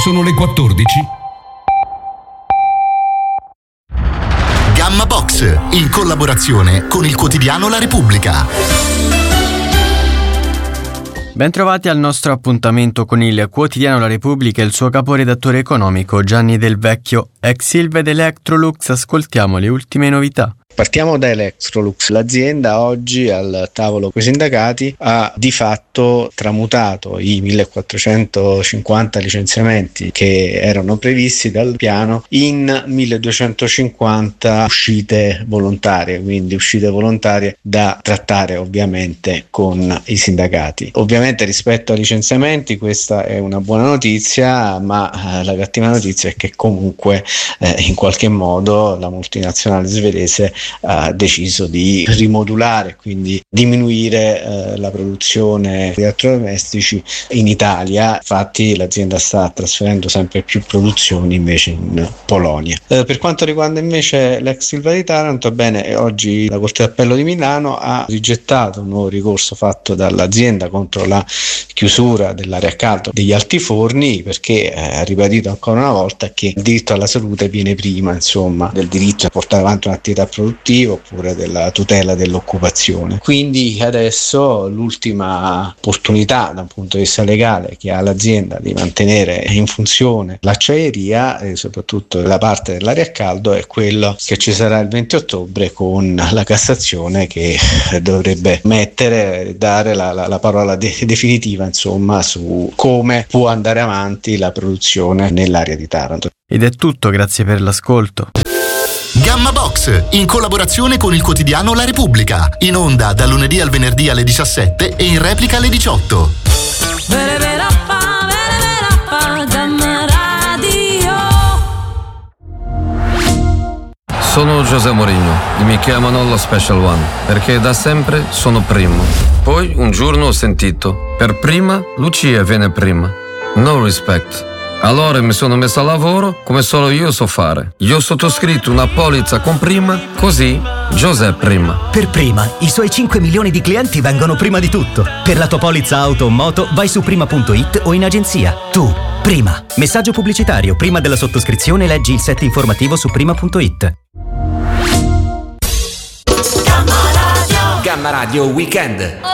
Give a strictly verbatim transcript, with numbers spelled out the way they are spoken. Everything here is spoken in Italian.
Sono le quattordici. Gamma Box, in collaborazione con il quotidiano La Repubblica. Bentrovati al nostro appuntamento con il quotidiano La Repubblica e il suo caporedattore economico Gianni Del Vecchio. Ex Silve ed Electrolux, ascoltiamo le ultime novità. Partiamo da Electrolux. L'azienda oggi al tavolo con i sindacati ha di fatto tramutato i millequattrocentocinquanta licenziamenti che erano previsti dal piano in milleduecentocinquanta uscite volontarie, quindi uscite volontarie da trattare ovviamente con i sindacati. Ovviamente rispetto ai licenziamenti questa è una buona notizia, ma eh, la cattiva notizia è che comunque eh, in qualche modo la multinazionale svedese ha deciso di rimodulare, quindi diminuire eh, la produzione di elettrodomestici in Italia. Infatti l'azienda sta trasferendo sempre più produzioni invece in Polonia. Eh, per quanto riguarda invece l'ex Ilva di Taranto, bene, oggi la Corte d'Appello di Milano ha rigettato un nuovo ricorso fatto dall'azienda contro la chiusura dell'area a caldo degli altiforni, perché eh, ha ribadito ancora una volta che il diritto alla salute viene prima, insomma, del diritto a portare avanti un'attività produttiva oppure della tutela dell'occupazione. Quindi adesso l'ultima opportunità da un punto di vista legale che ha l'azienda di mantenere in funzione l'acciaieria e soprattutto la parte dell'area a caldo è quello che ci sarà il venti ottobre con la Cassazione che dovrebbe mettere, dare la, la, la parola de- definitiva insomma su come può andare avanti la produzione nell'area di Taranto. Ed è tutto, grazie per l'ascolto. Gamma Box, in collaborazione con il quotidiano La Repubblica, in onda dal lunedì al venerdì alle diciassette e in replica alle diciotto. Sono José Mourinho e mi chiamano lo Special One perché da sempre sono primo. Poi un giorno ho sentito, per prima Lucia viene prima. No respect. Allora mi sono messo a lavoro come solo io so fare. Io ho sottoscritto una polizza con prima, così José prima. Per prima, i suoi cinque milioni di clienti vengono prima di tutto. Per la tua polizza auto o moto vai su prima punto it o in agenzia. Tu, prima. Messaggio pubblicitario. Prima della sottoscrizione leggi il set informativo su prima punto it. Gamma Radio Weekend.